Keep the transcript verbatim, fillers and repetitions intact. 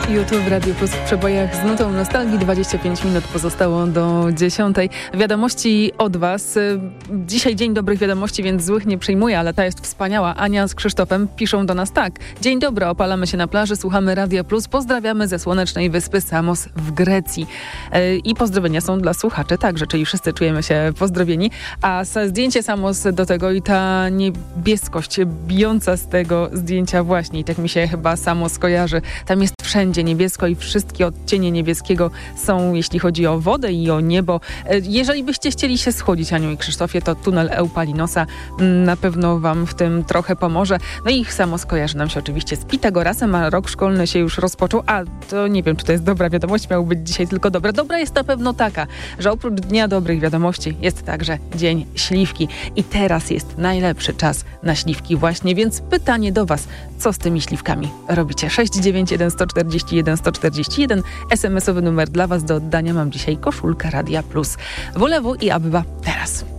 YouTube w Radiu Plus w przebojach z nutą nostalgii. dwadzieścia pięć minut pozostało do dziesiątej. Wiadomości od Was. Dzisiaj dzień dobrych wiadomości, więc złych nie przyjmuję, ale ta jest wspaniała. Ania z Krzysztofem piszą do nas tak. Dzień dobry, opalamy się na plaży, słuchamy Radia Plus. Pozdrawiamy ze słonecznej wyspy Samos w Grecji. I pozdrowienia są dla słuchaczy także, czyli wszyscy czujemy się pozdrowieni. A zdjęcie Samos do tego i ta niebieskość bijąca z tego zdjęcia właśnie. I tak mi się chyba Samos kojarzy. Tam jest wszędzie niebiesko i wszystkie odcienie niebieskiego są, jeśli chodzi o wodę i o niebo. Jeżeli byście chcieli się schłodzić, Aniu i Krzysztofie, to tunel Eupalinosa na pewno wam w tym trochę pomoże. No i samo skojarzy nam się oczywiście z Pitagorasem, a rok szkolny się już rozpoczął, a to nie wiem, czy to jest dobra wiadomość, miał być dzisiaj tylko dobra. Dobra jest na pewno taka, że oprócz Dnia Dobrych Wiadomości jest także Dzień Śliwki i teraz jest najlepszy czas na śliwki właśnie, więc pytanie do was, co z tymi śliwkami robicie? sześć dziewięć jeden jeden cztery jeden jeden cztery jeden, es em esowy numer dla was do oddania. Mam dzisiaj koszulkę Radia Plus. W lewo i Abba teraz.